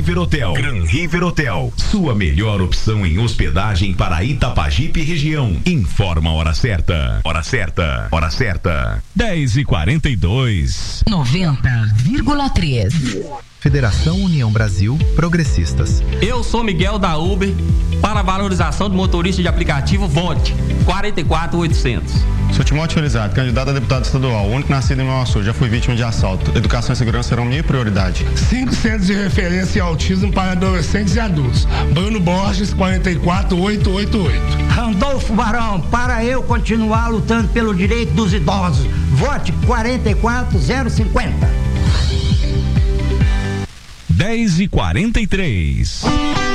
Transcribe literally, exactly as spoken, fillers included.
River Hotel. Gran River Hotel, sua melhor opção em hospedagem para Itapajipe região. Informa a hora certa. Hora certa. Hora certa. dez e quarenta e dois. noventa vírgula três. Federação União Brasil Progressistas. Eu sou Miguel da Uber. Para a valorização do motorista de aplicativo, vote quarenta e quatro oitocentos. Sou Timóteo Felizardo, candidato a deputado estadual, único nascido em Nova Sul, já fui vítima de assalto. Educação e segurança serão minha prioridade. Cinco centros de referência em autismo para adolescentes e adultos. Bruno Borges, quarenta e quatro oitocentos e oitenta e oito. Randolfo Barão, para eu continuar lutando pelo direito dos idosos. Vote quarenta e quatro zero cinquenta. dez e quarenta e três.